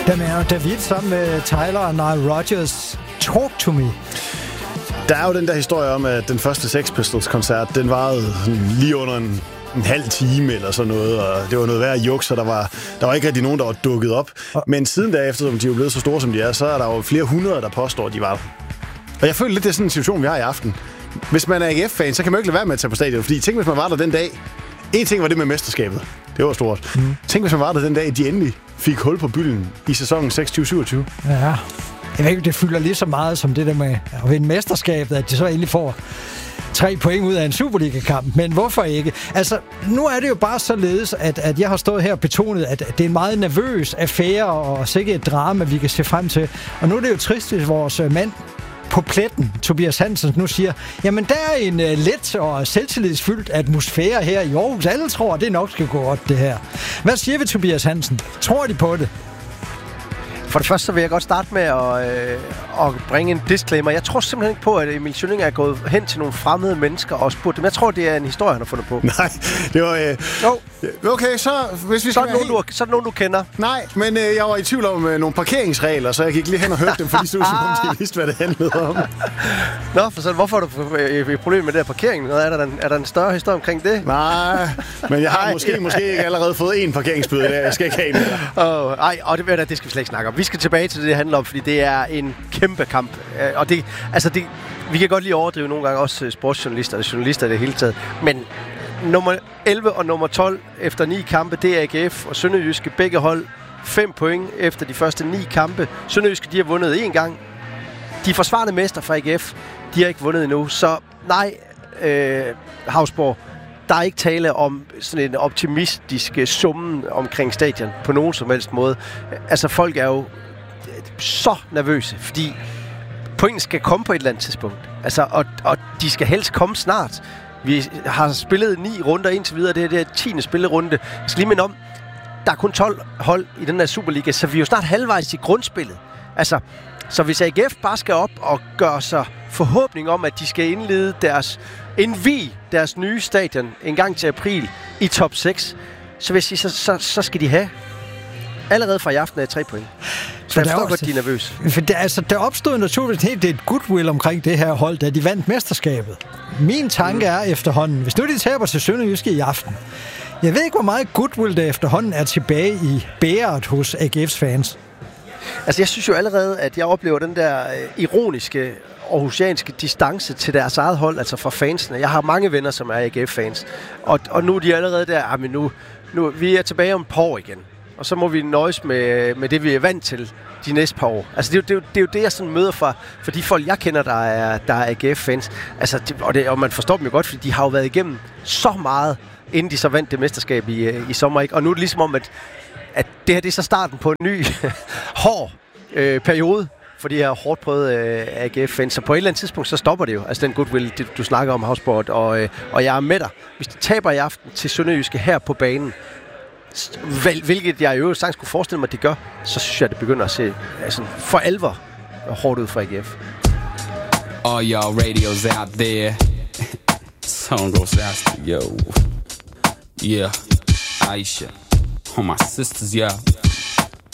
Der mener David sammen med Tyler og Nile Rodgers, Talk to Me. Der er jo den der historie om, at den første Sex Pistols-koncert, den varede lige under en halv time eller sådan noget, og det var noget værd juks, så der var ikke rigtig nogen, der var dukket op. Men siden da, eftersom de er blevet så store, som de er, så er der jo flere hundrede, der påstår, at de var. Og jeg føler lidt, det er sådan en situation, vi har i aften. Hvis man er AGF-fan, så kan man jo ikke lade være med at tage på stadion, fordi tænk, hvis man var der den dag. En ting var det med mesterskabet. Det var stort. Tænk, hvis man var der den dag, de endelig fik hul på bylden i sæsonen 26-27. Ja. Jeg ved ikke, det fylder lige så meget som det der med at vinde mesterskabet, at de så endelig får 3 point ud af en Superliga-kamp. Men hvorfor ikke? Altså, nu er det jo bare således, at jeg har stået her og betonet, at det er en meget nervøs affære og sikkert et drama, vi kan se frem til. Og nu er det jo trist, hvis vores mand på pletten, Tobias Hansen, nu siger, jamen der er en let og selvtillidsfyldt atmosfære her i Aarhus. Alle tror, at det nok skal gå godt, det her. Hvad siger vi, Tobias Hansen? Tror de på det? For det første så vil jeg godt starte med at bringe en disclaimer. Jeg tror simpelthen ikke på, at Emil Schønning er gået hen til nogle fremmede mennesker og spurgt dem. Jeg tror, det er en historie, han har fundet på. Nej, det var... Okay, så hvis vi så er det nogen, du kender. Nej, men jeg var i tvivl om nogle parkeringsregler, så jeg gik lige hen og hørte dem, fordi de vidste, hvad det handlede om. Nå, for så hvorfor har du et problem med det her parkering? Er der en større historie omkring det? Nej, men jeg har måske ikke allerede fået en parkeringsbøde der. Jeg skal ikke have en mere. Det skal vi slet ikke snakke om. Vi skal tilbage til det handler om, fordi det er en kæmpe kamp. Og vi kan godt lige overdrive nogle gange også sportsjournalister eller journalister i det hele taget. Men nummer 11 og nummer 12 efter 9 kampe, det er AGF og Sønderjyske. Begge hold 5 point efter de første 9 kampe. Sønderjyske, de har vundet 1 gang. De forsvarende mester fra AGF, de har ikke vundet endnu. Så nej, Hausborg, der er ikke tale om sådan en optimistisk summen omkring stadion på nogen som helst måde. Altså, folk er jo så nervøse, fordi pointen skal komme på et eller andet tidspunkt. Altså, og de skal helst komme snart. Vi har spillet 9 runder indtil videre. Det er 10. spillerunde. Jeg skal lige minde om, der er kun 12 hold i den her Superliga, så vi er jo snart halvvejs i grundspillet. Altså, så hvis AGF bare skal op og gøre sig forhåbning om, at de skal indlede deres nye stadion en gang til april i top 6, så vil jeg sige, så skal de have allerede fra i aften af 3 point. Så jeg forstår godt, de er nervøse. For der opstod naturligvis helt et goodwill omkring det her hold, da de vandt mesterskabet. Min tanke er efterhånden, hvis nu de taber til Sønderjyske i aften, jeg ved ikke, hvor meget goodwill der efterhånden er tilbage i bæret hos AGF's fans. Altså, jeg synes jo allerede, at jeg oplever den der ironiske aarhusianske distance til deres eget hold, altså fra fansene. Jeg har mange venner, som er AGF-fans, og nu er de allerede der, men nu vi er tilbage om et par år igen, og så må vi nøjes med det, vi er vant til de næste par år. Altså, det er jo det, jeg sådan møder for de folk, jeg kender, der er AGF-fans. Altså, og man forstår dem jo godt, fordi de har jo været igennem så meget, inden de så vandt det mesterskab i sommer, ikke? Og nu er det ligesom om, at det her det er så starten på en ny hård periode for de her hårdt prøvede AGF-fans. Så på et eller andet tidspunkt, så stopper det jo. Altså den goodwill, du snakker om, Hausborg, og jeg er med dig. Hvis de taber i aften til Sønderjyske her på banen, hvilket jeg jo sagtens kunne forestille mig, at de gør, så synes jeg, at det begynder at se for alvor hårdt ud for AGF. All y'all radios out there. Song goes out to yo. Yeah, Aisha. All my sisters, yeah.